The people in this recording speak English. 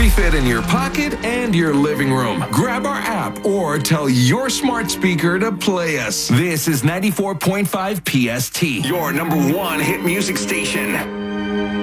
easily fit in your pocket and your living room. Grab our app or tell your smart speaker to play us. This is 94.5 PST, your number one hit music station.